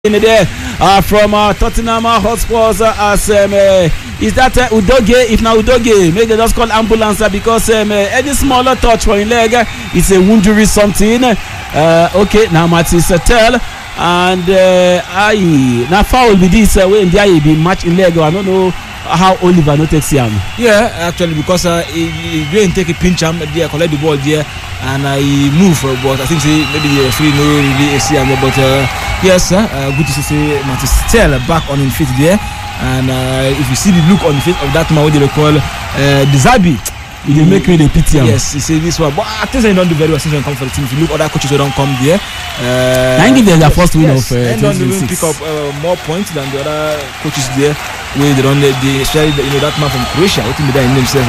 in there from Tottenham Hotspurs is that Udogie? If now Udogie, maybe they just call ambulance because any smaller touch for his leg is a woundry something. Okay, now Matis tell and now foul with this way in there he be match in leg. I don't know how Oliver no takes him. Yeah, actually because he didn't take a pinch him there, collect the ball there and he move, but I think maybe the free no really see him, but yes, good to see Matis still back on his feet there, and if you see the look on the face of that man, what they call Dizabi. He dey make me the pity. Yes, he say this one, but I think they don't do very well since they come for the team. If you look, other coaches who don't come there. I think they're the first win of. They don't even pick up more points than the other coaches there. Where they don't, especially that man from Croatia. What did they name himself?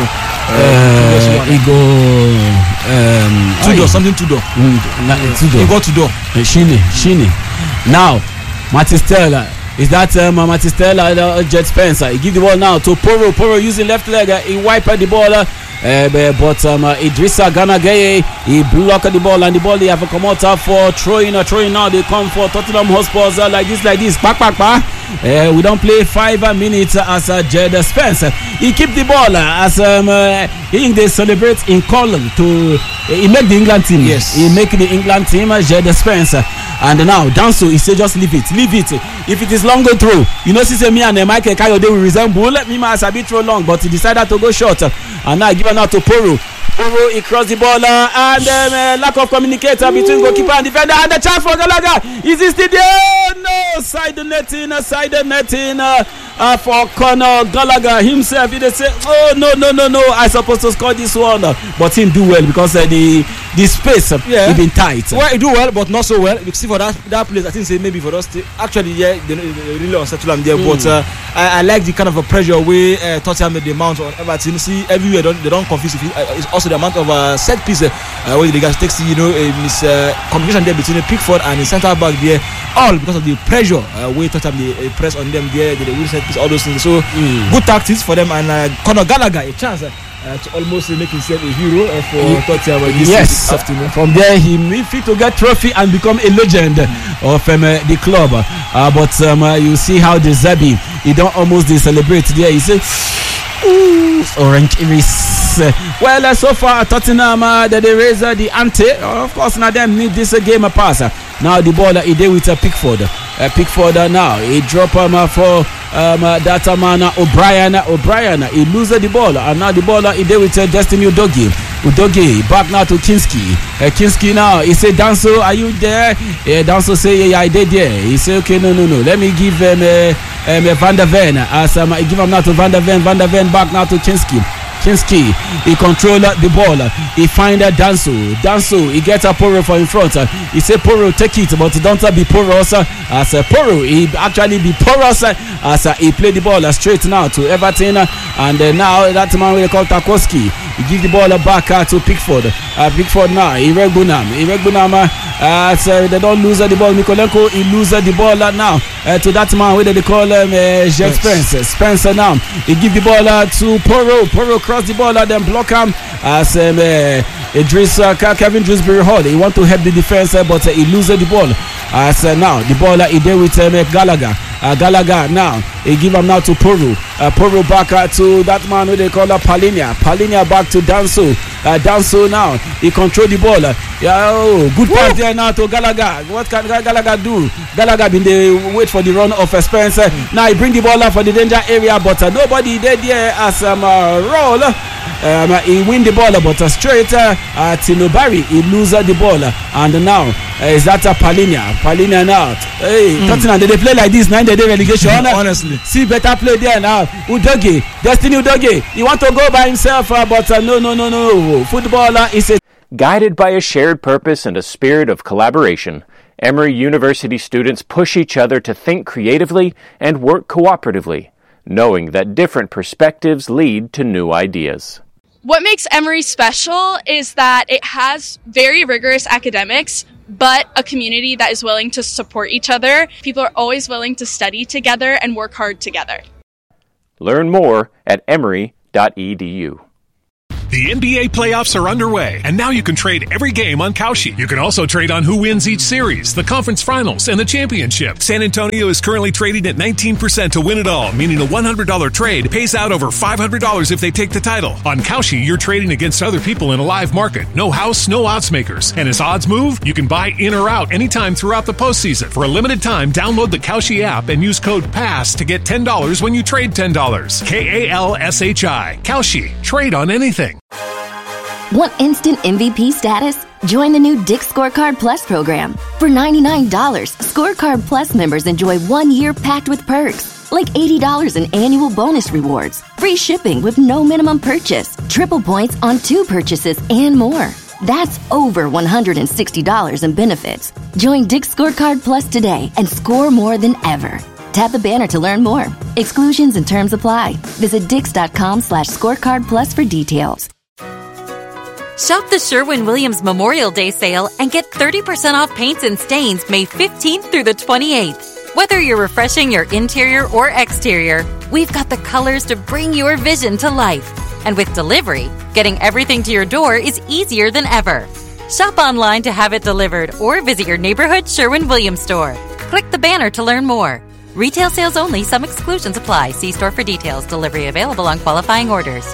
Tudor. Igor Tudor. Shini. Now, Matistella. Is that Matistella Jet Spencer? He give the ball now to Poro. Poro using left leg. He wipe the ball. But Idrissa Gana Gueye, he block the ball and the ball they have come out for throwing now. They come for Tottenham Hotspurs like this. Back. We don't play 5 minutes as Jed Spence. He keep the ball as they celebrate in column to he make the England team. Yes, he make the England team. Jed Spence. And now Danso, he say just leave it. If it is long go through, see me and Michael Kayode will resemble. Let me a bit throw long, but he decided to go short. And now give it now to Poro. Poro, he crossed the ball and lack of communicator between goalkeeper and defender. And the chance for Gallagher. Is he still there? No, side netting for Conor Gallagher himself. He say, oh no, I supposed to score this one, but he do well because the space he been tight. Well, he do well, but not so well. You see for that place, I think say maybe for us actually they really unsettle them there. But I like the kind of a pressure way Tottenham made the amount on Everton. See everywhere they don't confuse. It's also the amount of set piece where the guys takes miss communication there between the Pickford and the centre back there, all because of the pressure where Tottenham they press on them there, they win set piece, all those things. So good tactics for them, and Conor Gallagher a chance to almost make himself a hero for Tottenham this afternoon. From there he may fit to get trophy and become a legend of the club. But you see how the Zabi he don't almost celebrate there. He say orange iris. Well, so far Tottenham they raise the ante. Of course, now them need this game pass. Now the ball he did with Pickford. Pickford now he drop for that man O'Brien. He loses the ball and now the ball he did with Destiny Udogie back now to Kinski. Kinski now he say, Danso, are you there? Danso say, yeah, I did there. He say, okay, no, let me give Van der Ven as I give him now to Van der Ven back now to Kinski, he control the ball. He find Danso, he gets a Poro for in front. He say, Poro, take it, but don't be porous. As Poro, he actually be porous as he play the ball straight now to Everton. And now that man we call Tarkowski, he give the ball back to Pickford. Pickford now, Iregunam as they don't lose the ball. Mikolenko, he loses the ball now to that man where they call Jet Spencer now. He give the ball to Poro cross the ball and then block him as Kevin Dewsbury Hall. He want to help the defense but he loses the ball. As now the ball he did with Gallagher. Gallagher now he give him now to Poro. Poro back to that man who they call Palinia back to Danso. Danso now he control the ball. Good pass there now to Gallagher. What can Gallagher do? Gallagher been they wait for the run of Spencer. Now he bring the ball up for the danger area, but nobody there as roll. He win the ball, but straight Tinobari he loses the ball, and now is that Palinia now. Hey, Tottenham they play like this 9 day relegation. Honestly, see better play there now. Destiny Udogie, he want to go by himself, but no. Footballer is a guided by a shared purpose and a spirit of collaboration. Emory University students push each other to think creatively and work cooperatively, knowing that different perspectives lead to new ideas. What makes Emory special is that it has very rigorous academics, but a community that is willing to support each other. People are always willing to study together and work hard together. Learn more at emory.edu. The NBA playoffs are underway, and now you can trade every game on Kalshi. You can also trade on who wins each series, the conference finals, and the championship. San Antonio is currently trading at 19% to win it all, meaning a $100 trade pays out over $500 if they take the title. On Kalshi, you're trading against other people in a live market. No house, no odds makers. And as odds move, you can buy in or out anytime throughout the postseason. For a limited time, download the Kalshi app and use code PASS to get $10 when you trade $10. Kalshi. Kalshi. Trade on anything. Want instant MVP status? Join the new Dick's Scorecard Plus program. For $99, Scorecard Plus members enjoy 1 year packed with perks, like $80 in annual bonus rewards, free shipping with no minimum purchase, triple points on 2 purchases, and more. That's over $160 in benefits. Join Dick's Scorecard Plus today and score more than ever. Tap the banner to learn more. Exclusions and terms apply. Visit dix.com/scorecard plus for details. Shop the Sherwin-Williams Memorial Day sale and get 30% off paints and stains May 15th through the 28th. Whether you're refreshing your interior or exterior, we've got the colors to bring your vision to life. And with delivery, getting everything to your door is easier than ever. Shop online to have it delivered or visit your neighborhood Sherwin-Williams store. Click the banner to learn more. Retail sales only. Some exclusions apply. See store for details. Delivery available on qualifying orders.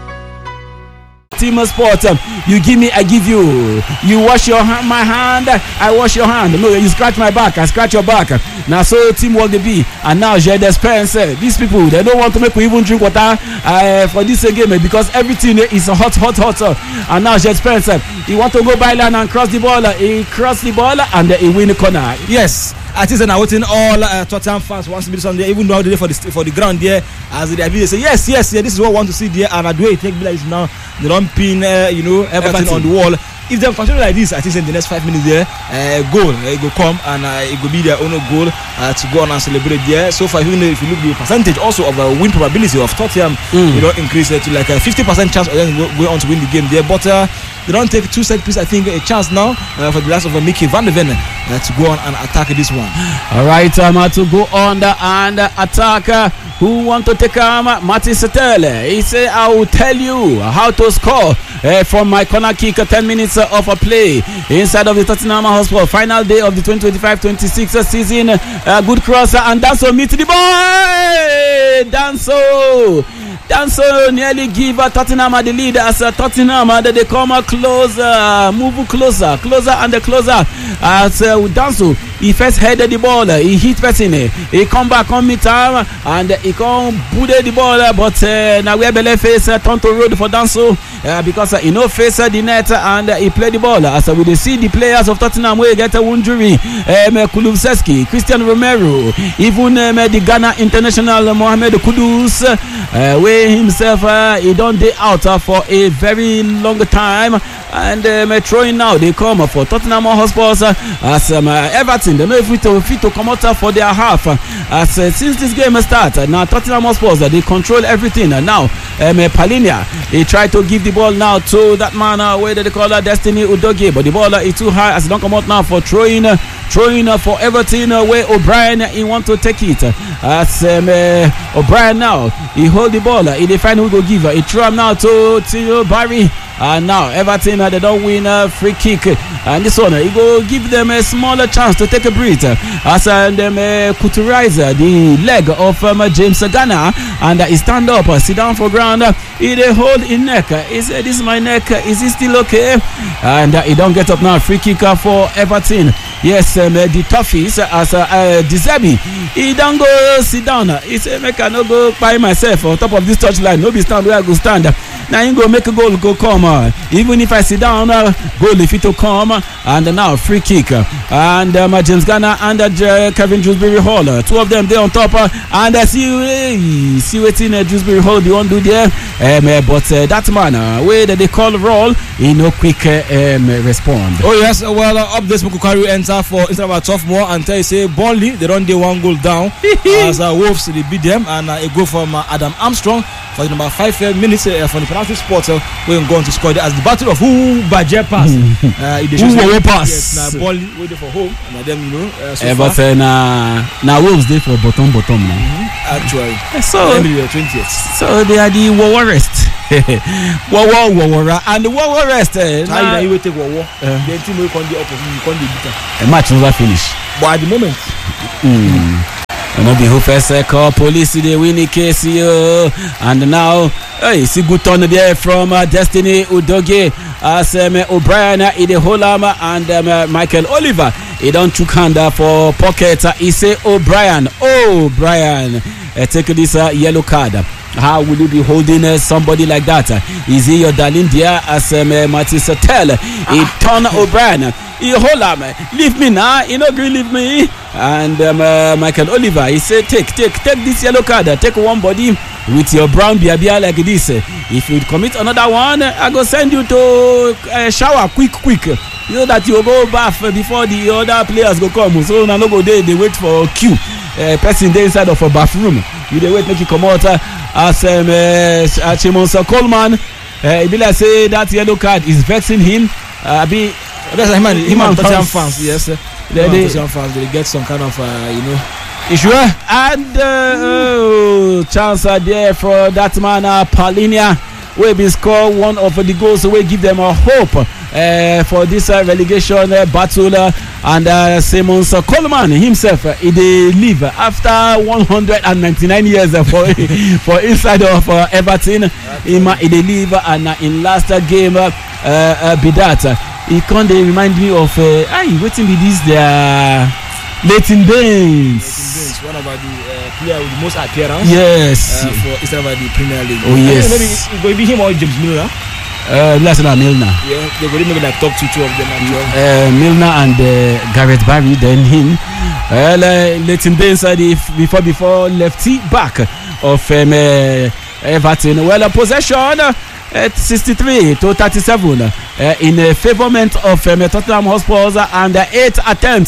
Team Sport, you give me, I give you. You wash your hand, my hand, I wash your hand. No, you scratch my back, I scratch your back. Now, so teamwork they be. And now, j'ai d'espérance. These people, they don't want to make we even drink water for this game because everything is hot. And now, j'ai d'espérance. He want to go by line and cross the ball. He cross the ball and he win the corner. Yes. I think I'm waiting all Tottenham fans wants to be Sunday, even though they're for the ground there. As they say, yes, this is what I want to see there. And I do it take like now. They don't pin, Everton on the wall. If they continue like this, I think in the next 5 minutes there, goal it will come and it will be their own goal to go on and celebrate there. So far, even if you look at the percentage also of win probability of Tottenham, increase to like a 50% chance of them going on to win the game there. But they don't take 2 set piece, I think, a chance now for the last of Mickey Van de Ven to go on and attack this one. All right, to go on and attack. Who want to take Mati Setele? He say, I will tell you how to score from my corner kick. 10 minutes of a play inside of the Tottenham Hotspur. Final day of the 2025-26 season. Good crosser and Danso meet the boy. Danso nearly give Tottenham the lead as Tottenham they come closer, move closer and closer as Danso. He first headed the ball, he hit person, he come back on mid-time and he come booted the ball, but now we have Bele face turn to road for Danso because he no face the net and he played the ball. As we see the players of Tottenham where get a injury, Kulusevski, Christian Romero, even the Ghana international Mohamed Kudus, where himself he don't day out for a very long time, and throwing now they come for Tottenham Hotspur as Everton they know if fit to come out for their half as since this game started. Now Tottenham Hotspur they control everything now. Palinia he tried to give the ball now to that man where they call Destiny Udogie, but the ball is too high as they don't come out now for throwing for Everton where O'Brien he want to take it as O'Brien now he hold the ball, he define who go give he throw him now to Theo Barry. And now Everton they don't win a free kick, and this one he go give them a smaller chance to take a breath as them culturize the leg of James Garner, and he stand up, sit down for ground, he they hold in neck. He said, "This is my neck. Is it still okay?" And he don't get up now. Free kick for Everton. Yes, the Toffees as De Zerbi, he don't go sit down. He said, "Make I no go by myself on top of this touchline. No be stand where I go stand. Now he go make a goal go come. Even if I sit down, goal if it to come." And now free kick. And James Garner and Kevin Dewsbury Hall, two of them there on top. And see what in Dewsbury Hall they won't do there. But that man, where they call roll, he no quick respond. Oh yes, well up this Mukukari enter for instead of a tough more and tell you say Burnley they don't do 1 goal down as Wolves they beat them, and a goal from Adam Armstrong for the number 5 minutes from the penalty spot. We're going to score there as the battle of who budget pass. Who pass? Yes, now Burnley waiting for home. Now them so but now Wolves there for bottom now. Actually, so 20th. So they are the worst. Whoa, and the Wawa rest. Now you will take Wawa. The team will come the opposition, you come the beater. A match never finish. But at the moment, the who first call police they win the case here, and now hey, see good turn there from Destiny Udogie as O'Brien in the Holama and Michael Oliver. He don't took hand for pocket. He say O'Brien, take this yellow card. How will you be holding somebody like that? Is he your darling dear as Matisse tell? He turn O'Brien. He hold him. Leave me now. He not agree leave me. And Michael Oliver, he said, take this yellow card. Take one body with your brown beer like this. If you commit another one, I go send you to shower quick. You know that you go bath before the other players go come. So now no go there. They wait for queue. Person there inside of a bathroom. You they wait make you come out as Chimonsa Coleman. It be like say that yellow card is vexing him. That's him and Tottenham fans. Yes, Tottenham fans they get some kind of issue. And chance there for that man Paulinia. We be score one of the goals, so we give them a hope for this relegation battle. And Simons Coleman himself, he live after 199 years for inside of Everton. He live and in last game be that he can't remind me of waiting with this Leighton Baines. One of the player with the most appearance. Yes. For instead of the Premier League. Oh yes. Maybe it will be him or James Milner. Less than Milner. Yeah, they will maybe like top two of them. Milner and Gareth Barry, then him. Leighton Baines before lefty back of Everton. Well, possession at 63 to 37 in favourment of Tottenham Hotspur and 8 attempts.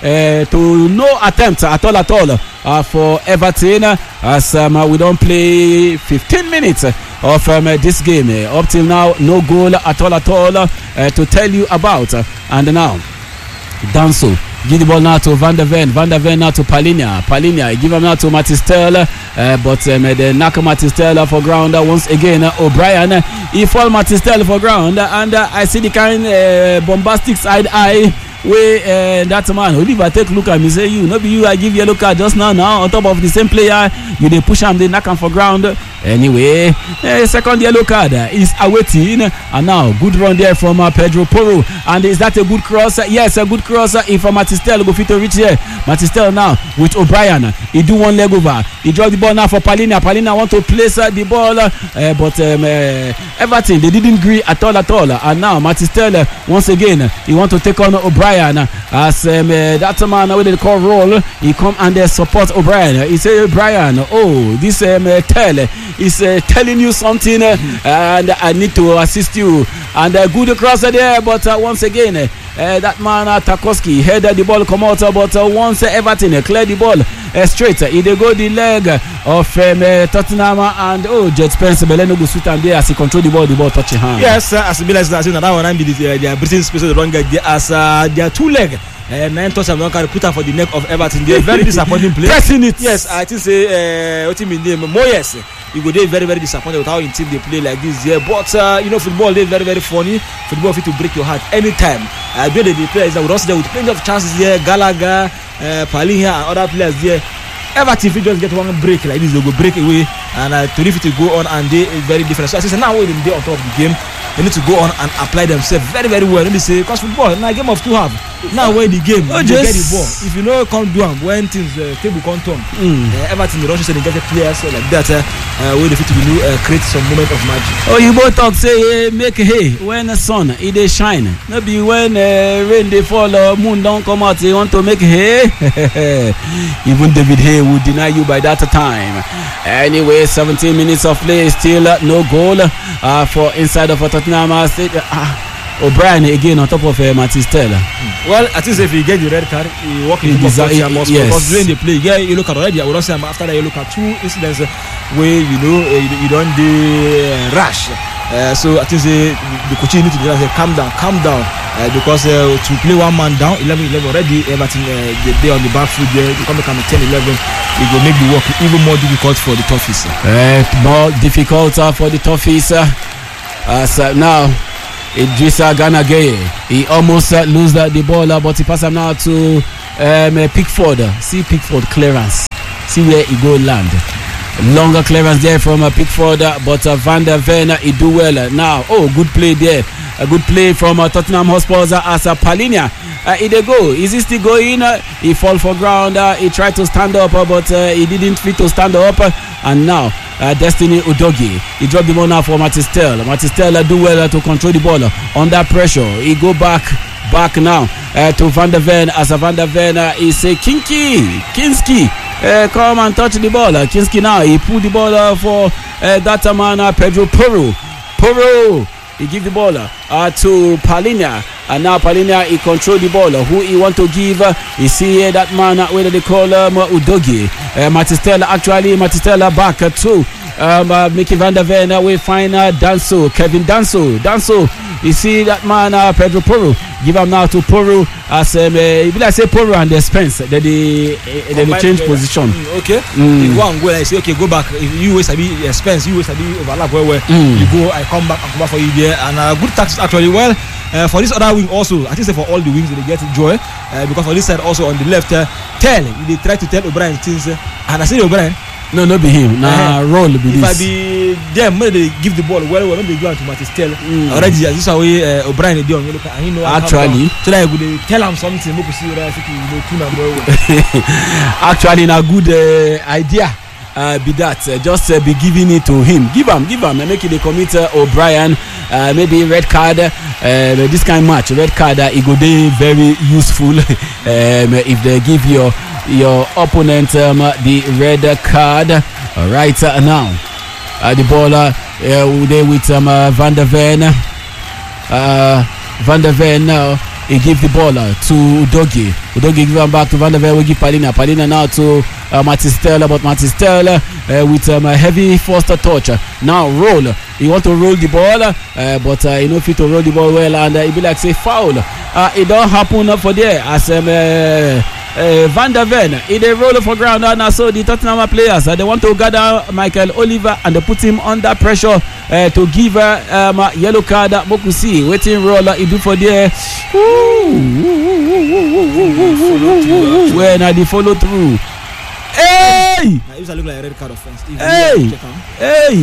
To no attempt at all for Everton as we don't play 15 minutes of this game. Up till now, no goal at all to tell you about. And now, Danso give the ball now to Van der Ven now to Paulinia give him now to Matistel, but they knock Matistel for ground once again. O'Brien, he fall Matistel for ground, and I see the kind bombastic side eye where that man Oliver take look at me say you no be you I give yellow card just now on top of the same player you they push him they knock him for ground anyway. Second yellow card is awaiting, and now good run there from Pedro Porro, and is that a good cross? Yes, a good cross. If Matistel go fit to reach here, Matistel now with O'Brien, he do one leg over, he drop the ball now for Paulinia want to place the ball but Everton they didn't agree at all, and now Matistel once again he want to take on O'Brien as that man with the call roll, he come and support O'Brien. He say O'Brien, this tell is telling you something and I need to assist you, and good cross there, but once again that man Tarkowski headed the ball come out, but once Everton clear the ball straight, he dey go the leg of Tottenham, and Jet Spence Beleno go shoot and there as he control the ball touch his hand. Yes, as be like that one be their British space the wrong guy as their two leg. 9 touch and 1 carry put her for the neck of Everton. They very disappointing play. Pressing it. Yes, I think say what team in name Moyes. You go there very disappointed with how in team they play like this. Yeah, but football they very funny. Football fit to break your heart anytime. I bet the players that would also there with plenty of chances there. Gallagher, Paulinia and other players there. Everton if you just get one break like this, they go break away, and to if it go on and they very different. So I say now when they on top of the game, they need to go on and apply themselves very well. Let me say, because football now game of two half. Now when the game, you get the ball. If you know can't do them when things table can't turn. Everton the Russians and get players like that where they fit to create some moment of magic. Oh, you both talk say make hay when the sun it dey shine. Maybe when rain they fall or moon don't come out, they want to make hay. Even David Hay would deny you by that time. Anyway, 17 minutes of play, still no goal for inside of Tottenham State. O'Brien again on top of Matistel. Well, I think if he get the red card, he walk in the box. Because during the play, you look at already. I would say after that, you look at 2 incidents where you don't do rash So I think the coach need to say calm down, because to play one man down, 11 already, everything they on the back foot there, to come back and 10-11, it will make the work even more difficult for the Toffees. More difficult for the Toffees. Now, Idrissa Gana Gueye, he almost lose the ball, but he pass him now to Pickford. See Pickford clearance. See where he go land. Longer clearance there from Pickford, but Van der Ven, he do well now. Oh, good play there. A good play from Tottenham Hotspur as Palhinha. He dey go. Is he still going? He fall for ground. He tried to stand up, but he didn't fit to stand up. And now, Destiny Udogie. He dropped the ball now for Matistel. Matistel do well to control the ball under pressure. He go back now to Van der Ven. As Van der Ven, he say Kinski. Come and touch the ball. Kinski now, he put the ball for that man, Pedro Porro. He give the ball to Palhinha, and now Palhinha he control the ball. Who he want to give? You see that man whether they call Udogie. Matistel back to Mickey Van der Ven. We find Kevin Danso. You see that man Pedro Porro. Give him now to Porro as if I say Porro and the Spence. They change position. Okay. If one go, I say okay, go back. If you always be Spence, you always be overlap where you go. I come back for you there, and good tactics actually. Well, for this other wing also, I think say for all the wings they get joy because for this side also on the left, they try to tell O'Brien things, and I say O'Brien. No, be him. Nah, roll be if this. I be them, when they give the ball well, when they go to Matistel already, this is how O'Brien is doing. Look, and he know actually, so that they tell him something. Make see what I think actually, a good idea. Be that just be giving it to him. Give him, and make it a commit O'Brien. Maybe red card. This kind of match, red card. It go be very useful if they give your opponent the red card. Right now, the ball there with Van der Ven. Van der Ven now. He give the ball to Udogie. Udogie give him back to Van der Ven. We give Palhinha. Palhinha now to Matistel. But Matistel with a heavy first touch. Now roll. He want to roll the ball, but he no fit to roll the ball well, and he be like say foul. It don't happen for there as Van der Ven. He dey roll for ground now. So the Tottenham players they want to gather Michael Oliver and they put him under pressure to give yellow card. Mokusi waiting roll he do for there. When they follow through. Hey! It look like a red card offense. Hey!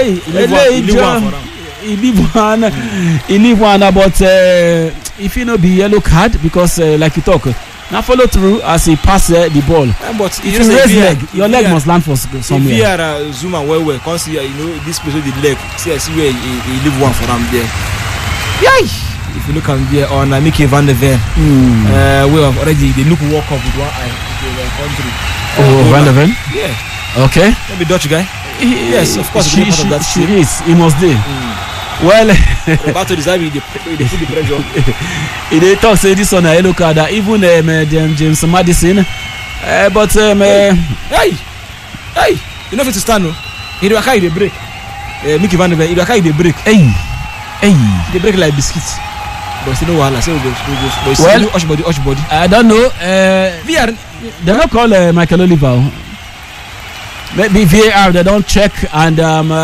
He leave one, but if you know be yellow card because like you talk. Now follow through as he pass the ball. But if you raise leg, your leg must land for somewhere. If you are zoom and well, can't see this place with the leg. See where he leave one for him there. Yay! If you look at there on Mickey Van der Ven, we have already they look walk up with one eye. Van der Ven? Yeah. Okay. Maybe Dutch guy. Yes, of course. She is. He must be. Well, about to decide they put the pressure. They talk say this on a yellow card. Even James Madison. But hey, you know if to stand no. He do carry the break. Mickey Van der Ven, he do carry the break. Hey, they break like biscuits. But still no wahala. Say we go. Well, hush body. I don't know. VAR. They don't call Michael Oliver. Maybe VAR they don't check and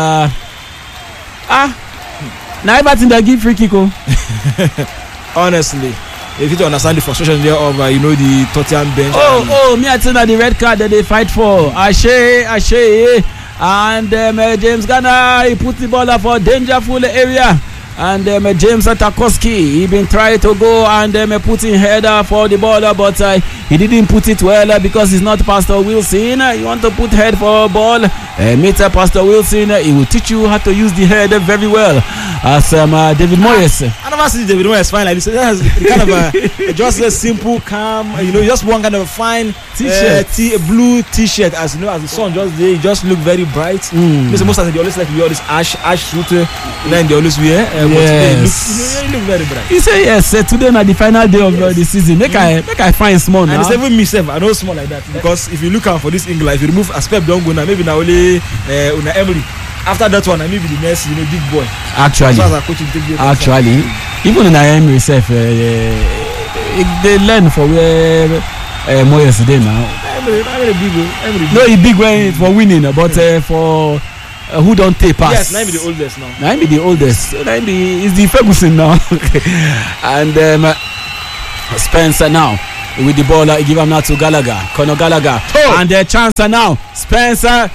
now everything they give free kick. Honestly, if you don't understand the frustration there of the Tottenham bench. Me I think that the red card that they fight for. Ashe, and James Garner he put the ball up for dangerful area. And James Tarkowski he been trying to go and put in header for the ball, but he didn't put it well because he's not Pastor Wilson. You want to put head for a ball, meet Pastor Wilson. He will teach you how to use the head very well. As David Moyes. I never see David Moyes fine like this. That's kind of just a simple, calm. Just one kind of fine t-shirt, blue t-shirt. As as the sun he just look very bright. Most of them they always like to wear this ash suit. Then they always wear. Yes. He look very bright. He say yes. Today na the final day of the season. Make I find small now. And it's even myself. I know small like that because if you look out for this England, if you remove Aspep don't go now, maybe now only Una Emery. after that one, I may be the next, big boy. Actually, even in Emery itself, they learn for where Moyes today now. No, he big way for winning, but for who don't take pass. Yes, now be the oldest now. Now be the oldest. Now is the Ferguson now. And Spencer now with the ball. Give him now to Gallagher. Conor Gallagher. Oh. And the chance now. Spencer.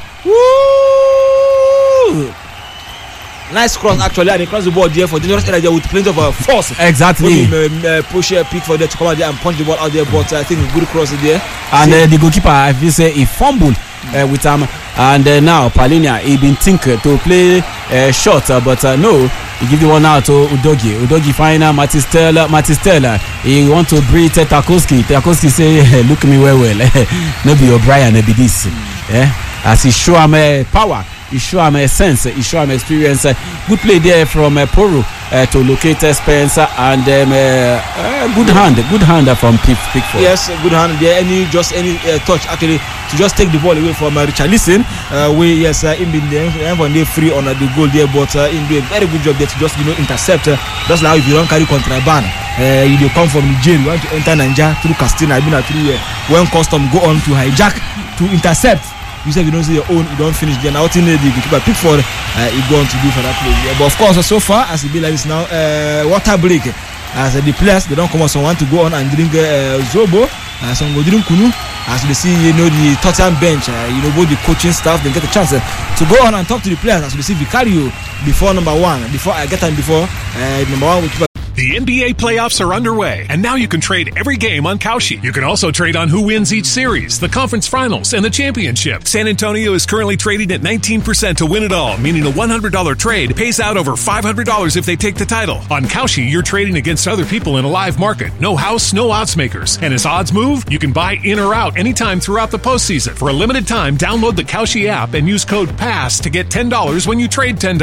Woo! Nice cross actually, and he crossed the ball there for dangerous area with plenty of force. Exactly. Push a pick for there to come out there and punch the ball out there, but I think a good cross there. And the goalkeeper, if you say, he fumbled with him, and now Palhinha he been thinking to play short, but no, he give the one out to Udogie. Udogie find Mattis Teller. He want to breathe Tarkowski. Tarkowski say, look me well. No be O'Brien, be this. As he show him power. He show him a sense, he show him experience. Good play there from Poro to locate Spencer, and good hand from Pickford. Yes, good hand there. Any touch actually to just take the ball away from Richarlison. In the when they free on the goal there, but in doing a very good job there to just intercept. Just like if you don't carry contraband, you come from Nigeria, you want to enter Nigeria through Castina. I've been through when custom go on to hijack to intercept. You say you don't see your own, you don't finish there. Now, what you need to keep Pickford, you go on to do for that play. Yeah, but of course, so far as it be like this now, water break. As the players, they don't come out, so want to go on and drink Zobo, some go drink Kunu. As they see, the Tottenham bench, both the coaching staff, they get a chance to go on and talk to the players. As we see Vicario before number one, before I get time before number one, we keep. The NBA playoffs are underway, and now you can trade every game on Kalshi. You can also trade on who wins each series, the conference finals, and the championship. San Antonio is currently trading at 19% to win it all, meaning a $100 trade pays out over $500 if they take the title. On Kalshi, you're trading against other people in a live market. No house, no odds makers. And as odds move, you can buy in or out anytime throughout the postseason. For a limited time, download the Kalshi app and use code PASS to get $10 when you trade $10.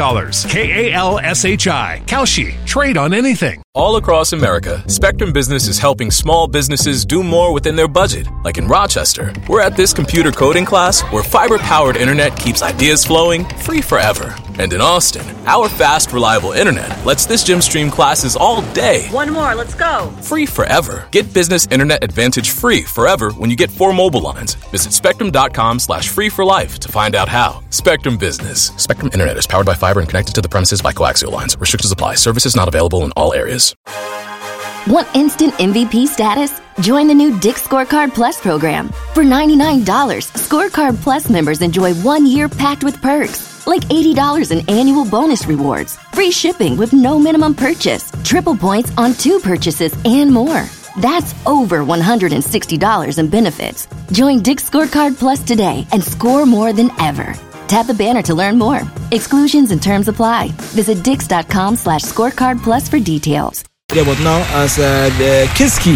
KALSHI. Kalshi. Trade on anything. All across America, Spectrum Business is helping small businesses do more within their budget. Like in Rochester, we're at this computer coding class where fiber-powered internet keeps ideas flowing free forever. And in Austin, our fast, reliable internet lets this gym stream classes all day. One more, let's go. Free forever. Get Business Internet Advantage free forever when you get 4 mobile lines. Visit spectrum.com/free for life to find out how. Spectrum Business. Spectrum Internet is powered by fiber and connected to the premises by coaxial lines. Restrictions apply. Services not available in all areas. Want instant MVP status? Join the new Dick Scorecard Plus program. For $99, Scorecard Plus members enjoy 1 year packed with perks, like $80 in annual bonus rewards, free shipping with no minimum purchase, triple points on 2 purchases, and more. That's over $160 in benefits. Join Dick Scorecard Plus today and score more than ever. Tap the banner to learn more. Exclusions and terms apply. Visit dix.com/scorecard plus for details. Yeah, but now as the Kinski,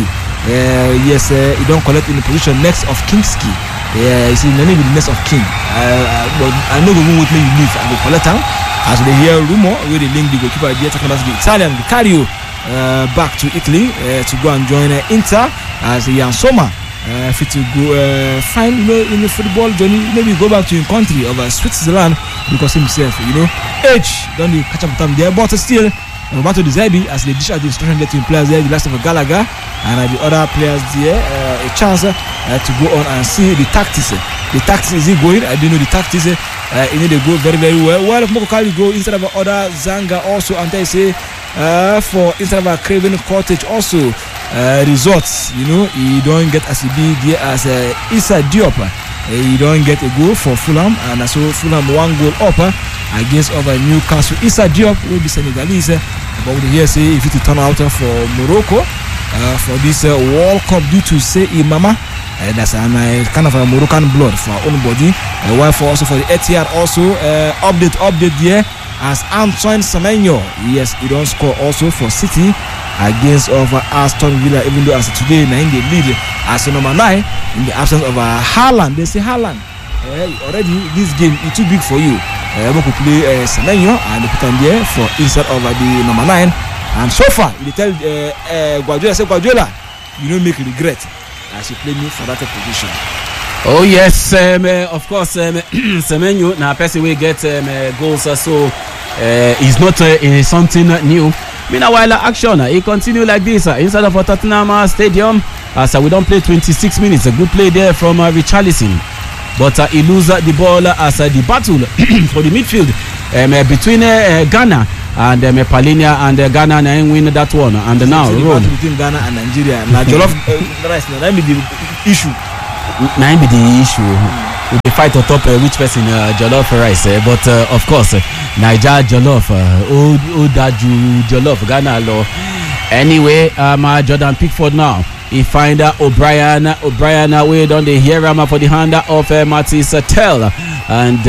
he don't collect in the position next of Kinski. You see, the name is the next of King. But I know the room with me you leave and the collect him. As they hear rumor, where they link the goalkeeper there talking about the Italian Vicario back to Italy to go and join Inter as Jan Sommer. Fit to go find in the football journey, maybe go back to your country of Switzerland because himself, age don't you catch up with him there, but still. Roberto De Zerbi, as they dish out the instruction getting players there, the last of Gallagher and the other players there, a chance to go on and see the tactics. The tactics is it going? I don't know the tactics. They go very, very well. Well, if Mokokali go instead of other Zanga also, and they say for instead of a Craven Cottage also results. You don't get as big there as Issa Diop. You don't get a goal for Fulham, and so Fulham 1 goal up against over Newcastle. Issa Diop will be Senegalese, but we hear say if it turn out for Morocco for this World Cup due to say Imama. That's a kind of a Moroccan blood for our own body. While for also for the Etihad also update there as Antoine Semenyo. Yes, he don't score also for City against over Aston Villa, even though as today now they lead as number 9 in the absence of Haaland. They say Haaland already this game is too big for you. We could play Semenyo and they put him there for instead of the number 9. And so far they tell Guardiola, say Guardiola, you don't make regret as you play me for that position. Oh yes, of course, Semenyo now person will get goals, so it's not something new. Meanwhile, action it continue like this inside of Tottenham Stadium. So we don't play 26 minutes. A good play there from Richarlison, but he loses the ball as the battle for the midfield between Ghana and Palinia, and Ghana and win that one. And now road between Ghana and Nigeria. Now jollof rice, now that be the issue. Now be the issue. We fight on top which person jollof rice, but of course Niger jollof, Odaju jollof, Ghana law. Anyway, Jordan Pickford now. He find O'Brien way down the here for the hand of Matisse Tell, and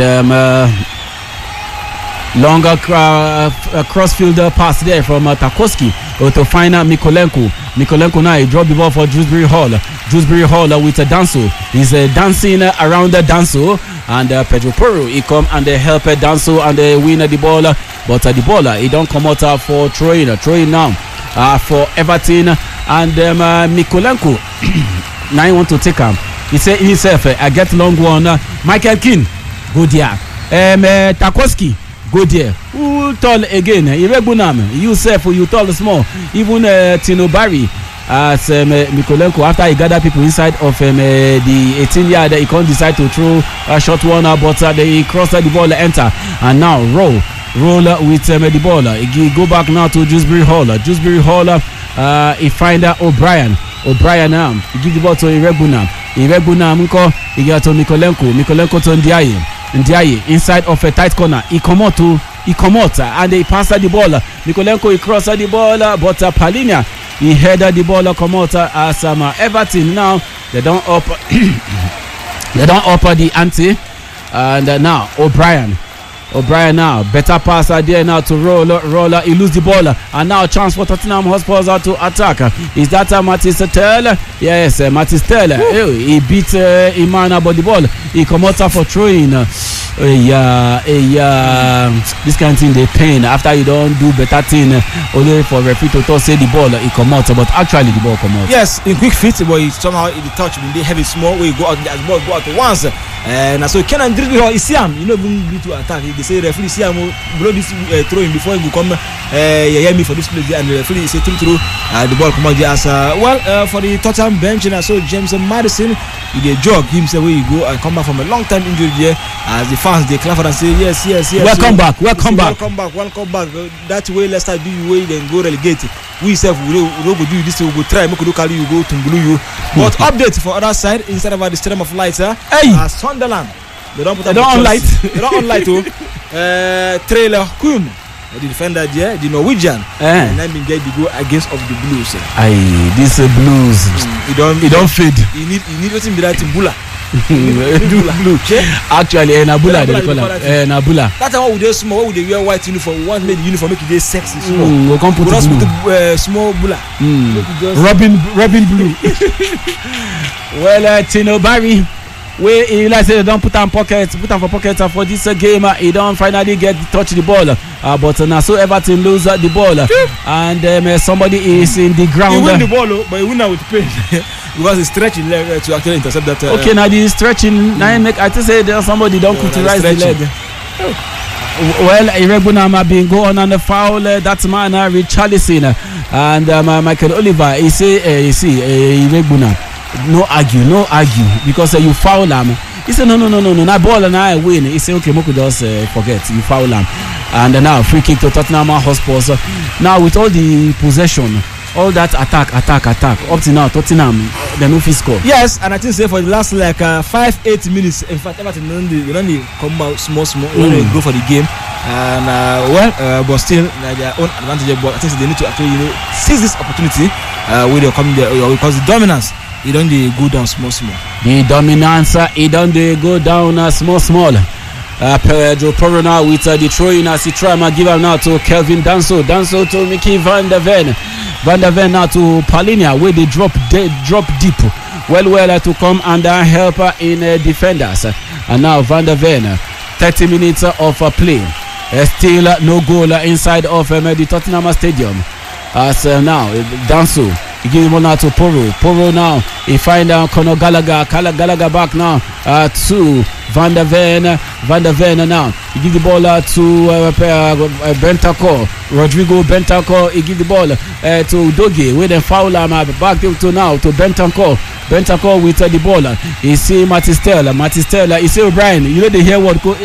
longer crossfield pass there from Tarkowski to find Mikolenko now he drop the ball for Dewsbury Hall with Danso. He's dancing around Danso, and Pedro Porro he come and help Danso and win the ball, but the ball he don't come out for throwing now for Everton, and Mikolenko now he want to take him. He say himself I get long one. Michael Keane go there, Tarkowski go there. Who tall again? Iregbunam. You self, you tall small. Even Tino Barry as Mikolenko, after he gather people inside of the 18 yard, he can't decide to throw a short one, but they cross the ball, enter, and now roll with the ball. He go back now to Dewsbury Hall. He find O'Brien now. He give the ball to Iregbunam. He get to Mikolenko to Ndiaye inside of a tight corner. He come out and he pass the ball. Mikolenko he cross the ball, but Palinia he headed the ball come out as Everton now they don't up the ante, and now O'Brien now better passer there now to roller. He lose the ball, and now chance for Tottenham Hotspur to attack. Is that Matisse Tell? Yes, Matisse Tell. He beat Imana, but the ball he come out for throwing. This kind of thing they pain after you don't do better thing only for referee to say the ball he come out, but actually the ball come out. Yes, in quick fit, but somehow the touch when they heavy small where you go out, the ball go out once, and so Kenan Drizzle is Siam, you know, going to attack. They say referee Siam blow this throwing before he come hear me for this play, and the referee say through the ball come out as for the Tottenham bench, and so James Maddison he dey jog himself where you go and come back from a long time injury there, as the fans they clap and say yes. Welcome back. That way Leicester do you way then go relegate. We self we go do this, we go try make we carry you go to Tumbulu you. But update for other side instead of the Stadium of Light, Sunderland they don't on light. They don't on light too. Trailer Kuhn, the defender there, the Norwegian, and then get the go against of the Blues. This Blues. He don't fade. He need nothing be that Bula. Actually, Nabula they call him. Nabula. That's how we do small. What would they wear white uniform? One made the uniform make it sexy. We can't put small Bula. Robin Blue. Well, Tino Barry, where he like say don't put on for pockets for this game. He don't finally get touch the ball, but now so Everton lose the ball, and somebody is in the ground. He win the ball, but he win now with pain. Because he's stretching leg to actually intercept that. Okay, now the stretching. Now make I just say there's somebody don't culturize the leg. Well, Iregbunam been going on the foul. That man Richarlison and Michael Oliver. He say Iregbunam. No argue because you foul him. He said no. Now ball and I win. He said okay, Moko just forget you foul him. And now free kick to Tottenham Hotspur. Now with all the possession. All that attack. Up to now, Tottenham, they no fit score. Yes, and I think say for the last like 5-8 minutes, in fact, Everton they come out small, they go for the game, and but still their own advantage. But I think they need to actually seize this opportunity where they come there because the dominance. They don't go down small. The dominance, it don't go down small. Pedro Porro now with the throwing as he try to give him now to Kelvin Danso to Mickey Van der Ven now to Palinia where they drop deep well to come and help in defenders, and now Van der Ven 30 minutes of play, still no goal inside of the Tottenham Stadium as now Danso He gives the ball now to Poro now. He find Conor Gallagher. Gallagher back now to Van der Ven. Van der Ven now. He gives the ball to Bentancur. Rodrigo Bentancur. He gives the ball to Doge. With the foul back to now to Bentancur. Bentancur with the ball. He see Matistel. He see O'Brien. You know they hear what go.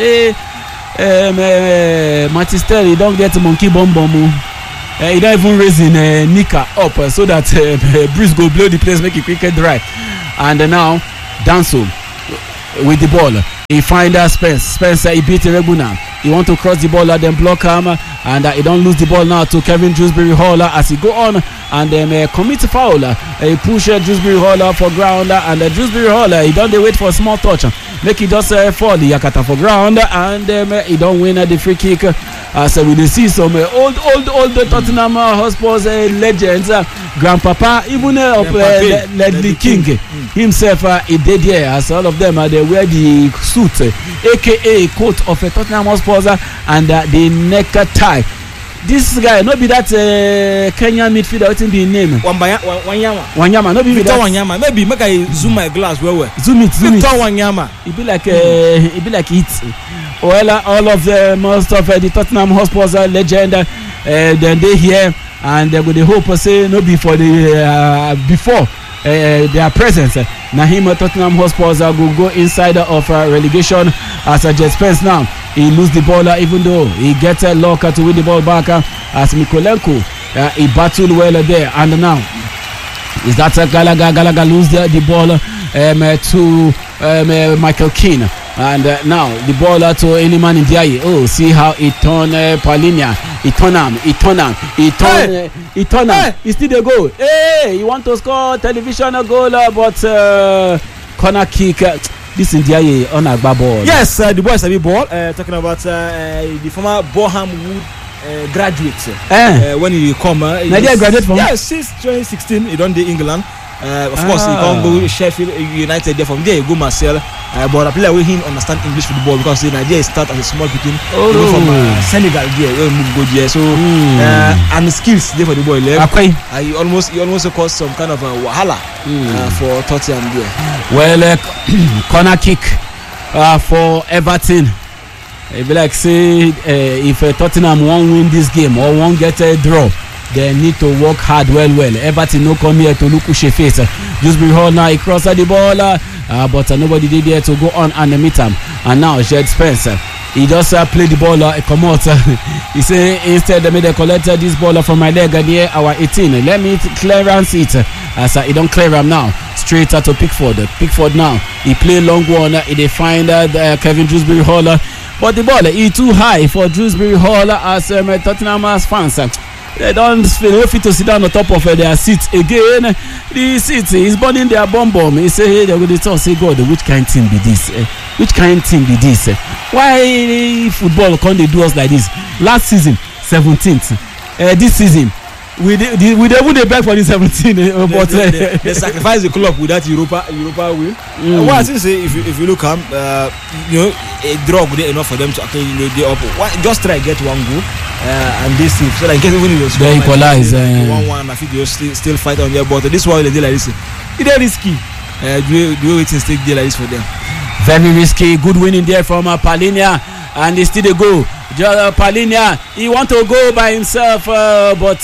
Matistel. He don't get monkey bomb. He don't even raising Nika up so that Bruce go blow the place, make it quicker dry. And now Danso with the ball. He find Spencer. He beat Rebuna. He want to cross the ball, then block him, and he don't lose the ball now to Kevin Dewsbury Hall as he go on and commit foul. He push Dewsbury Hall for ground, and Dewsbury Hall he don't wait for a small touch, make it just fall the Yakata for ground, and he don't win the free kick. So we see some old Tottenham Hotspur legends, Grandpapa, even Ledley King himself, he did here, as all of them they wear the suit, aka coat of a Tottenham Hotspur and the necktie. This guy, not be that Kenyan midfielder, what's the name? Wanyama, not be that Wanyama. Maybe make I zoom my glass well. Zoom it. Wanyama. It be like it. Well, all of the most of the Tottenham Hotspur legend, then they here and they would hope say no before the before their presence. Nahim Tottenham Hotspur will go inside of relegation as a Jet Spence now. He lose the ball even though he gets a locker to win the ball back as Mikolenko he battled well there, and now is that Gallagher lose the ball to Michael Keane, and now the ball to Iliman Ndiaye. Oh, see how he turn Paulinia, he turn him. He still a goal. Hey, he want to score television goal, but corner kick. This Ndiaye on a ball. Yes, the boys have a ball. Talking about the former Boham Wood graduate. When he come, Nigeria graduate from? Yes, since 2016 he done the England. Of course, he can't go Sheffield United there. From there, he go Marcel. But I play with him understand English football because Nigeria start as a small beginning. From Senegal there, go there. So and the skills there for the boy. He almost caused some kind of wahala for Tottenham there. Well, corner kick for Everton. It be like say if Tottenham won't win this game or won't get a draw, they need to work hard well. Everton no come here to look Ushe face. Dewsbury Hall now he crossed the ball, but nobody did there to go on and meet him. And now Jet Spence, he just play the ball, come out. He say instead they made a collect this ball from my leg near our 18. Let me clearance it. As he don't clear him now. Straight to Pickford. Pickford now he play long one. He find Kevin Dewsbury Hall, but the ball he too high for Dewsbury Hall as Tottenham fans. They don't feel fit to sit down on top of their seats again. The seat is burning their bomb. He say, hey, they're going to talk, say, God, which kind of thing be this? Which kind of thing be this? Why football can't they do us like this? Last season, 17th. This season, we wouldn't beg for the 17th. But they sacrifice the club with that Europa win. Well, I think say if you look at a draw would be enough for them to actually they up. Just try get one goal. And this team, so like even if they equalize 1-1, I think they still fight on their but this one they did like this. It's risky. Do it and stay there like this for them. Very risky. Good winning there from Paulinia, and they still go. Paulinia, he want to go by himself, but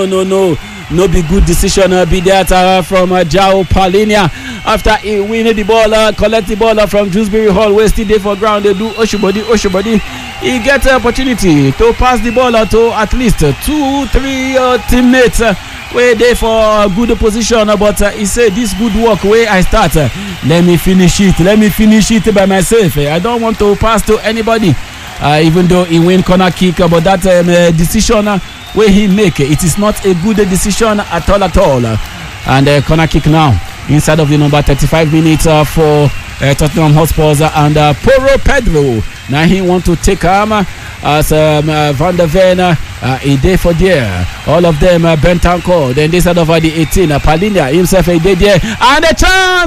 no be good decision. Be that from João Paulinia after he win the ball, collect the ball from Dewsbury Hall, where still there for ground. They do Oshobodi. He gets an opportunity to pass the ball to at least 2-3 teammates where they for good position, but he said this good work where I start, let me finish it by myself. I don't want to pass to anybody, even though he win corner kick, but that decision where he make it is not a good decision at all. And corner kick now inside of the number 35 minutes for Tottenham Hotspur, and Poro Pedro now he want to take him as Van der Ven he did for there, all of them Bentancur, then this side of the 18 Paulinia himself he did there, and a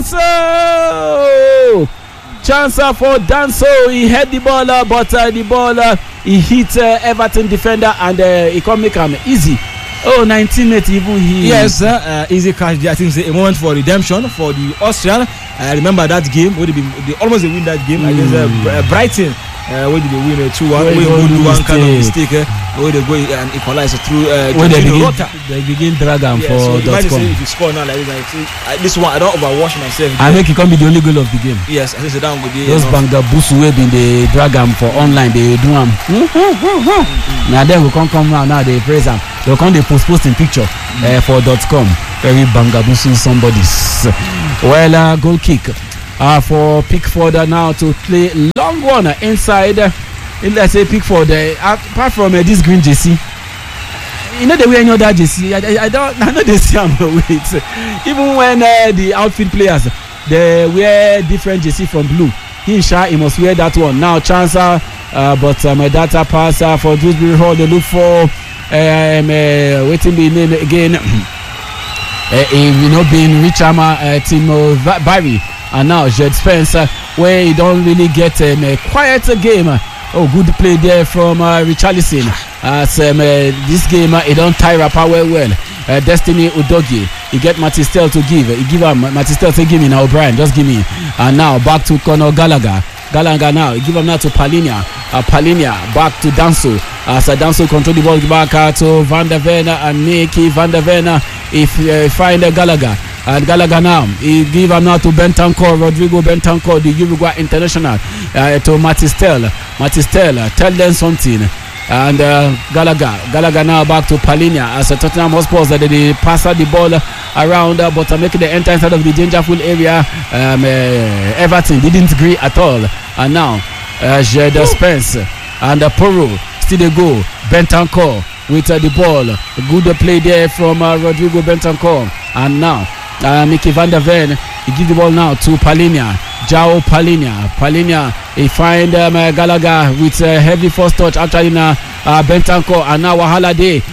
chance for Danso. He had the ball, but the ball he hit Everton defender, and he can't make him easy Oh, 19th even he. Yes, easy cash there. I think it's a moment for redemption for the Austrian. I remember that game where they almost win that game against Brighton. Where did they win 2-1? We do one kind of mistake. Where they go and equalize through. When they begin dragon for so .com. If you score now like this one, I don't overwash myself. I make it come be the only goal of the game. Yes, I think down good. Those banga busu wey been the dragon for online they do them. Now then we come now they praise them. They come they post in picture for .com. Very banga busu somebody's. Well, goal kick. For Pickford now to play long one inside. Let's say Pickford. Apart from this green jersey, you know the way any other jersey. I know they see him wait. Even when the outfield players they wear different jersey from blue, he must wear that one. Now Chancer, but data passer for Dewsbury Hall. They look for waiting the name again. Being Richard Timo Barry. And now Jed Spencer, where he don't really get a quiet game. Oh, good play there from Richarlison. As this game, he don't tie up well. Destiny Udogie, he get Matistel to give. He give him Matistel to give me now, O'Brien. Just give me. And now back to Conor Gallagher. Gallagher now, he give him now to Palinia. Palinia back to Danso. As Danso control the ball back to Van der Ven and Nicky Van der Ven. If find Gallagher. And Gallagher now, he give him now to Bentancur, Rodrigo Bentancur, the Uruguay international, to Matistel. Matistel, tell them something. And Gallagher now back to Palinia as a Tottenham Hotspur that they pass the ball around, but making the enter inside of the dangerful area. Everton didn't agree at all. And now, Jed Spence and Poro still they go. Bentancur with the ball. Good play there from Rodrigo Bentancur. And now, Nicky Van der Ven, he give the ball now to Palinia. João Palinia, he find Gallagher with a heavy first touch actually now Bentancur. And now Wahala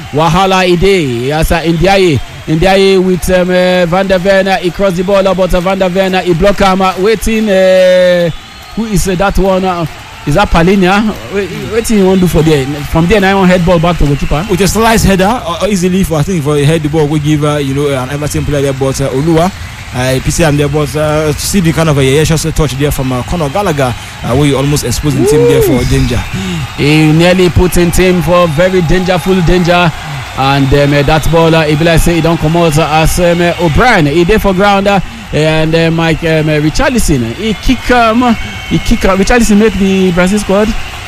Ide as Ndiaye with Van der Ven, he crossed the ball but Van der Ven, he block him waiting. Who is that one? Is that Palinia? What do you want to do for there? From there, now head ball back to the keeper. With a slice header, easily for a head the ball, we give an Everton player there, but Olua, PCM there, but to see the kind of a touch there from Conor Gallagher, where you almost exposing team there for danger. He nearly put in team for very danger. And that ball, if I say he don't come out as O'Brien, he there for ground. And Mike Richarlison, he kick Richarlison make the Brazil squad.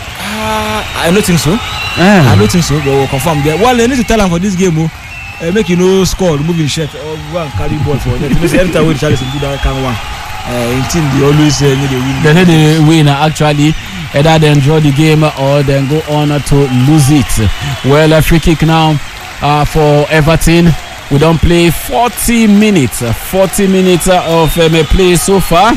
I don't think so. I don't think so, but we'll confirm there. Well, they need to tell him for this game, make score, moving shirt or one carry ball for them. Every time Richarlison do that kind of one, in team they always need a win. They need a win actually. Either they enjoy the game or then go on to lose it. Well, a free kick now for Everton. We don't play 40 minutes of play so far.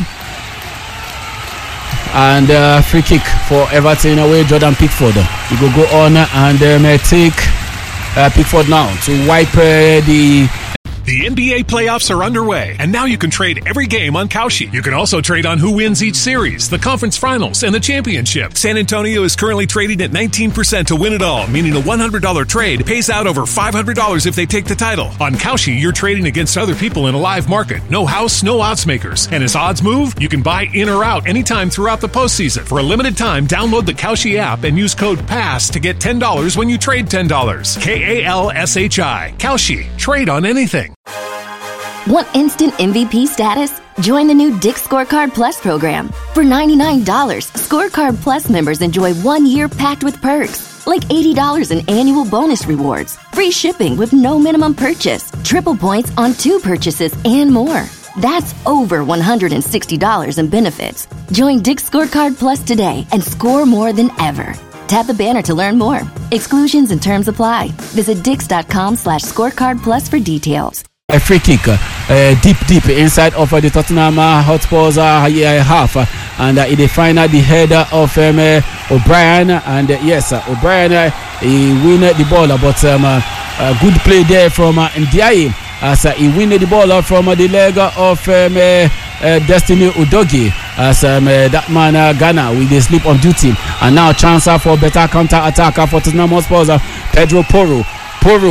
And free kick for Everton away. Jordan Pickford. He go on and take Pickford now to wipe the The NBA playoffs are underway, and now you can trade every game on Kalshi. You can also trade on who wins each series, the conference finals, and the championship. San Antonio is currently trading at 19% to win it all, meaning a $100 trade pays out over $500 if they take the title. On Kalshi, you're trading against other people in a live market. No house, no odds makers. And as odds move, you can buy in or out anytime throughout the postseason. For a limited time, download the Kalshi app and use code PASS to get $10 when you trade $10. KALSHI. Kalshi. Trade on anything. Want instant MVP status? Join the new Dick's Scorecard Plus program. For $99, Scorecard Plus members enjoy 1 year packed with perks, like $80 in annual bonus rewards, free shipping with no minimum purchase, triple points on 2 purchases, and more. That's over $160 in benefits. Join Dick's Scorecard Plus today and score more than ever. Tap the banner to learn more. Exclusions and terms apply. Visit dix.com/scorecard plus for details. A free kick deep inside of the Tottenham Hotspur's half, and they find the header of O'Brien, and yes, O'Brien he win the ball, but a good play there from Ndiaye as he win the ball from the leg of Destiny Udogie as that man Ghana with the sleep on duty, and now chance for better counter attack for Tottenham Hotspur. Pedro Porro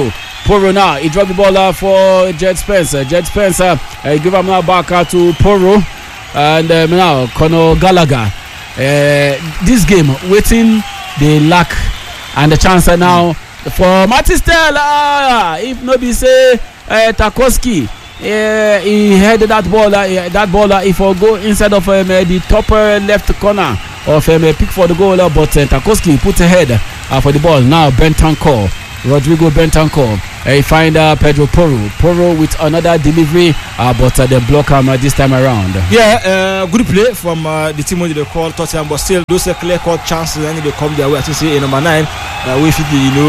Poro now. He dropped the ball for Jed Spencer. Jed Spencer give him now back to Poro. And now Conor Gallagher. This game waiting the lack and the chance now for Martin Stella. If nobody say Tarkowski, he headed that ball. If I go inside of the top left corner of Pickford goal, but Tarkowski put ahead for the ball. Now Bentancur, Rodrigo Bentancur. He find Pedro Porro with another delivery, but they block him this time around. Yeah, good play from the team when they call Tottenham, but still those clear cut chances and they come their way. I think say number 9, we fit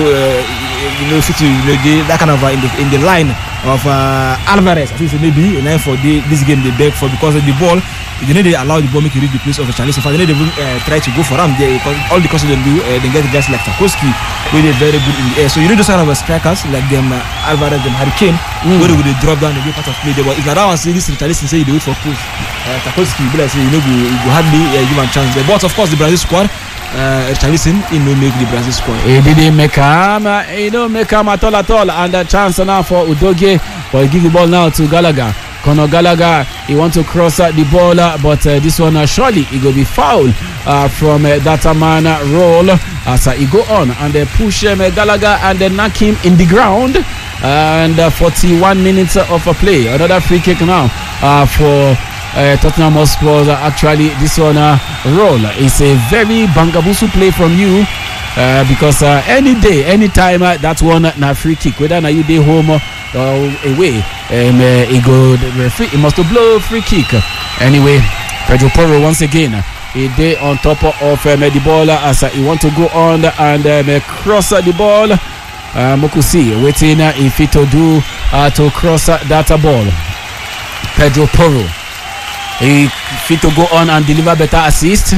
that kind of in the line of Alvarez. I think so maybe 9 for this game they beg for because of the ball. They need to allow the ball make it reach the place of a challenge. In fact, they need to try to go for them. Because all the causes they do, they get just like Tarkowski, really very good in the air. So you need those kind of strikers like them Alvarez, them Harry Kane, where they drop down and be part of play. But if not, I see this Richarlison say you do it for push. Tarkowski, be like say you hardly give him chance. But of course, the Brazil squad. Richarlison, he no make the Brazil squad. He didn't make him. He don't make him at all. And the chance now for Udogie, but he give the ball now to Gallagher. Conor Gallagher, he want to cross the ball, but this one surely he go be foul from that man roll as he go on and they push Gallagher and they knock him in the ground. And 41 minutes of play. Another free kick now for Tottenham Hotspur. Actually, this one roll is a very bangabusu play from you. Because any day, anytime that one na free kick, whether na you day home or away, he go referee. He must blow free kick. Anyway, Pedro Porro once again, he day on top of the ball as he want to go on and cross the ball. Mokusi waiting if he to do to cross that ball. Pedro Porro, he fit to go on and deliver better assist.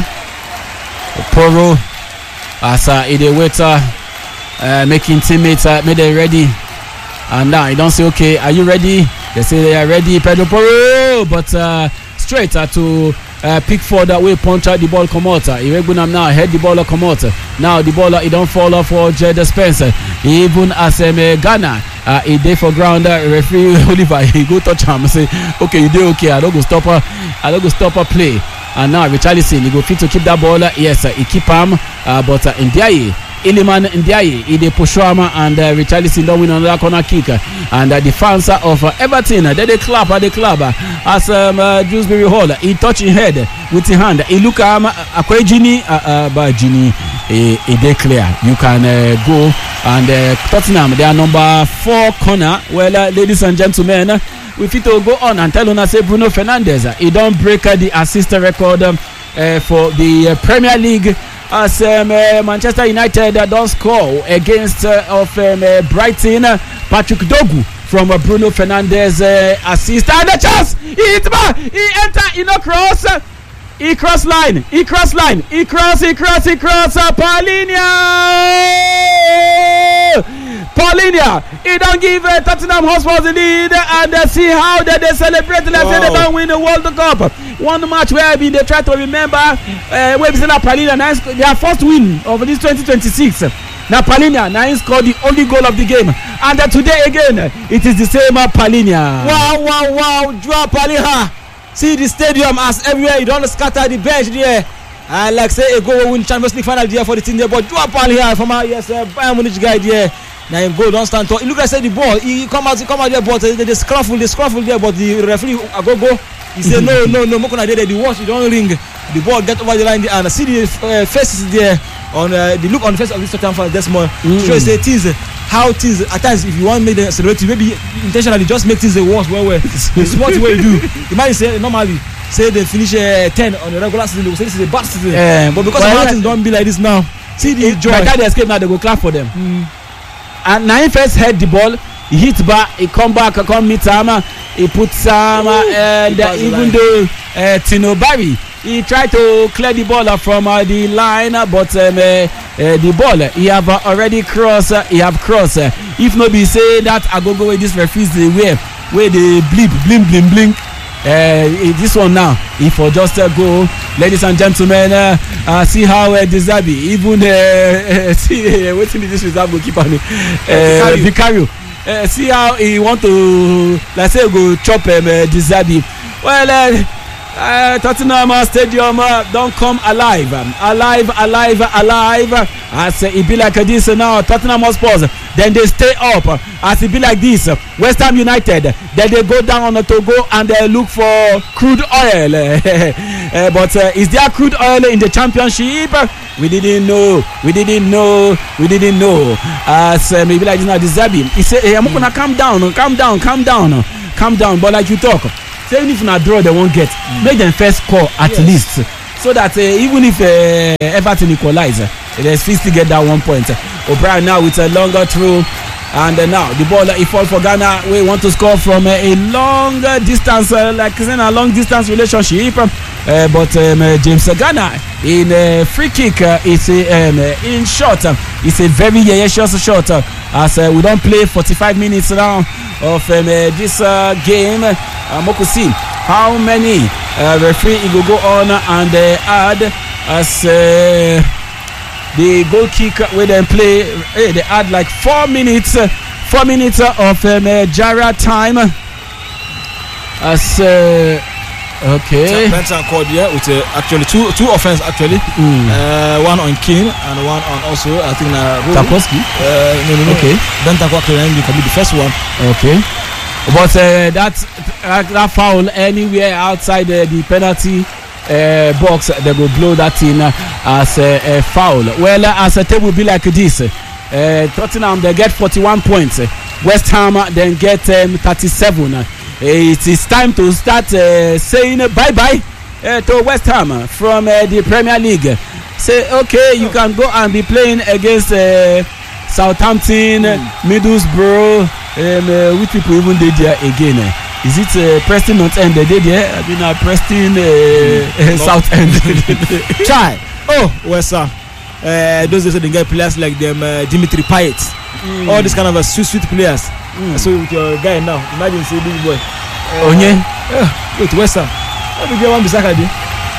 Porro. As he wait, making teammates make them ready, and now he don't say okay, are you ready? They say they are ready. Pedro Porro, but straight to Pickford way punch out the ball come out. Iregunam now head the ball come out. Now the ball it don't fall off for Jed Spencer. Even as Ghana he day for ground referee Oliver he go touch him say okay you do okay I don't go stop her play. And now Richarlison, he go fit to keep that ball. Yes, he keep him. But Ndiaye, Iliman Ndiaye, he dey push him and Richarlison don't win another corner kick. And the fans of Everton, they clap as Dewsbury Hall. He touch his head with his hand. He look at him, Akwe Gini, but Gini, he declare you can go. And Tottenham, they are number 4 corner. Well, ladies and gentlemen, we fit to go on and tell us say Bruno Fernandes he don't break the assist record for the Premier League as Manchester United don't score against of Brighton. Patrick Dogu from Bruno Fernandes assist and the chance he hit back, he enter, he no cross, he cross line, he cross Paulinia, he don't give Tottenham Hotspur the lead and see how they celebrate like say they don't win the World Cup. One match where they try to remember where Paulinia their first win of this 2026. Now Paulinia now scored the only goal of the game, and today again it is the same Paulinia. Wow, Joao Paulinia. See the stadium as everywhere, you don't scatter the bench there. Like say a goal win Champions League final there for the team there, but Joao Paulinia from Bayern Munich guy there. Now him goal don't stand tall. It look like say the ball he come out there, but they scruffle there, but the referee go. He say no, Mokona there the watch, you don't ring. The ball get over the line there, and see the faces there on the look on the face of this Tottenham fans this more. Show say things how things at times if you want to make them celebrate, maybe intentionally just make things worse. Well, it's what way you do. You might say normally say they finish 10 on the regular season, they will say this is a bad season. But because things don't be like this now, see the joy. By the time they escape now, they go clap for them. And now he first head the ball, he hit back, he come back, come meet Sama, he put Sama, and even though Tino Barry, he tried to clear the ball from the line, but the ball he have already crossed. If no be say that I go with this referees the way where they blink. This one now, if for just go, ladies and gentlemen, see how Dezabi even see waiting this reserve goalkeeper Vicario see how he want to, let's say, go chop De Zerbi. Well, Tottenham Stadium don't come alive, as it be like this now. Tottenham Hotspur, then they stay up, as it be like this. West Ham United, then they go down to go and look for crude oil. But is there crude oil in the Championship? We didn't know. As maybe like this now, De Zerbi, he said, hey, I'm gonna calm down. But like you talk, say even if na draw they won't get, make them first score at least, so that even if Everton equalize, they still get that 1 point. O'Brien now with a longer throw, and now the ball it fall for Ghana. We want to score from a long distance, like saying a long distance relationship, but James Ghana in free kick is in short. It's a very short shot, as we don't play 45 minutes now of this game. Moko see how many referee will go on and add as the goal kick where they play. They add like 4 minutes of Jara time. As okay, Benson called here with actually two offense actually. One on Keane and one on also I think Tarkowski. No. Okay. Benson actually commit the first one. Okay. But that foul anywhere outside the penalty box, they will blow that in as a foul. Well, as a table be like this, Tottenham they get 41 points. West Ham then get 37. It is time to start saying bye-bye to West Ham from the Premier League. Say, okay, you can go and be playing against Southampton, Middlesbrough. Which people even did there again? Is it Preston North End they did there? I mean, Preston South End. Try. Oh, West Ham. Those days they get players like them, Dimitri Payet. All these kind of sweet players. So with your guy now, imagine say this boy. Onye. Wait, West Ham. Let me get one Bissaka there.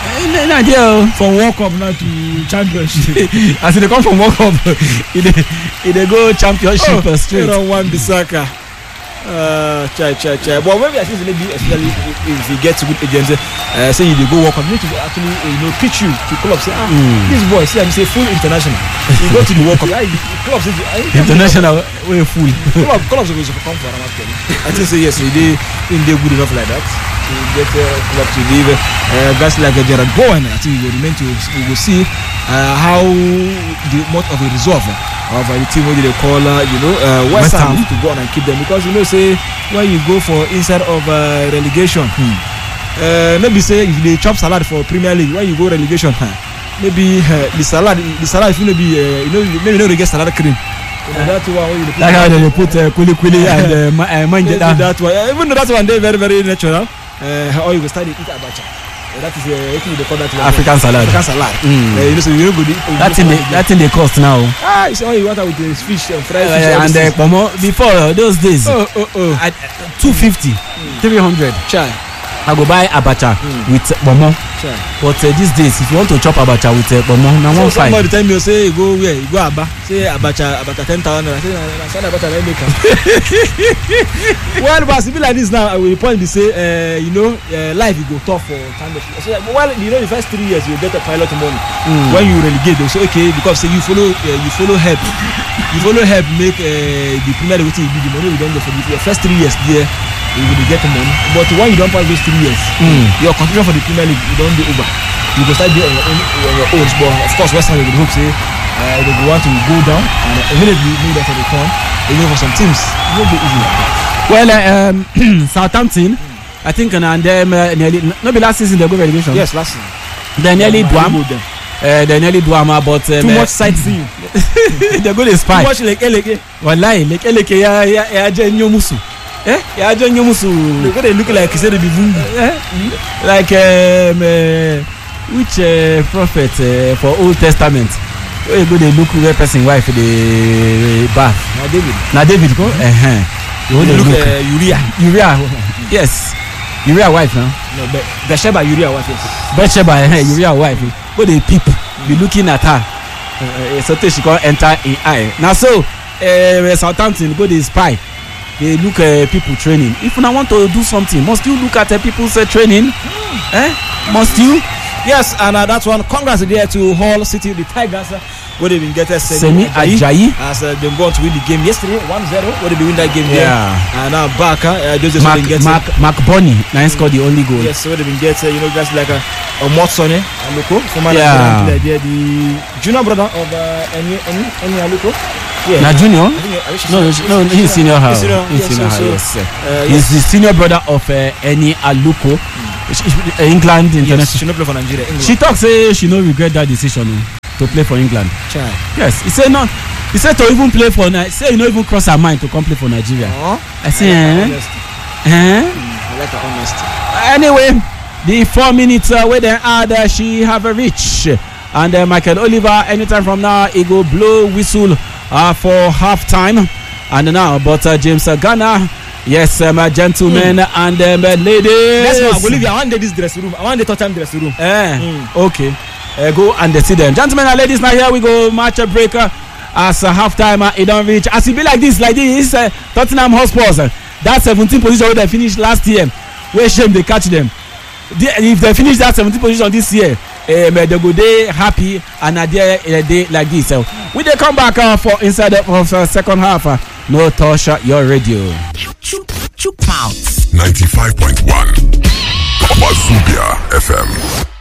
From World Cup now to Championship. As they come from World Cup, they go Championship straight. One Bissaka. But maybe I think maybe especially if you get to good agents, say you go World Cup, you need to actually pitch you to club. Say, this boy, see, I'm say full international. You go to the World Cup, club say international, we're full. Clubs are going to come for him actually. I think say yes, they good enough like that. To get club to leave guys like Gerard Bowen. I think we will see how much of a resolve of the team what they call West Ham to go on and keep them, because say when you go for inside of relegation, maybe say if they chop salad for Premier League, when you go relegation, maybe the salad if you maybe they get salad cream. That's why like how they put kuli and manjada. That one, even though that one they very very natural. Or you will start to eat abacha. That is they call that African salad. So you go that thing they cost now. It's all you want with the fish and fried fish. And before those days, 250, 300. Chai. I go buy abacha with pomo. But these days, if you want to chop abacha with pomo, now 1.5. Somebody tell me say you go where? You go Aba. Say abacha 10,000. I say abacha let me come. Well, but it be like this now. We point to say, life you go tough for championship. So, well, the first 3 years you get a pilot money. When you relegate, they say okay because say you follow help. You follow help make the Premier League be the money we don't get for the first 3 years there. You will get the money, but when you don't pass those 3 years, your contribution for the Premier League you don't do over. You go start doing on your own. But of course, West Ham will hope say they go want to go down and immediately make that for the return. For some teams, it will be easy. Well, Southampton, I think, and them nearly not be last season they go relegation. Yes, last season. They nearly Duam. They nearly Duam, but too much sightseeing. They go to spy. Too much like Eleke. Wallahi, like Eleke ya Nyomusu. They look like said be like which prophet for Old Testament? Where you go they look where person wife the bath. David go. You look Uriah. Yes. Uriah wife now. No, Bathsheba Uriah wife. Yes. Bathsheba Uriah wife. Go they peep. Be looking at her. So she can't enter in eye. Now so Southampton go they spy. they look people training. If you want to do something, must you look at people's training? Must you? Yes, and that one, congrats there to Hull City, the Tigers, where they've been getting Semi Ajayi as they've gone to win the game yesterday 1-0, where they win that game there. And now back, Mark Bonney, now scored the only goal. Yes, so they've been getting, guys like Motsone Aluko, former player, the junior brother of Eni Aluko. Yeah. Now junior? No, he's senior. Yes. He's the senior brother of Eni Aluko. England international. Yes, she not play for Nigeria. England. She talks say she no regret that decision to play for England. Child. Yes, he said no. He said to even play for. Say he no even cross her mind to come play for Nigeria. I say, I like her honesty. Anyway, the 4 minutes where they add, she have a reach, and Michael Oliver anytime from now he go blow whistle for half time, and now but James Ghana. Yes, my gentlemen and ladies. Yes, ma'am. Olivia, I want this dressing room. I want the top-time dressing room. Okay. Go and see them. Gentlemen and ladies, now here we go. Match breaker as half-time. It don't reach. As it be like this, Tottenham Hotspur. That 17th position where they finished last year. Where shame they catch them. If they finish that 17th position this year, they go there happy and a day like this. When they come back for inside of second half, no touch your radio. 95.1 Bazubia FM.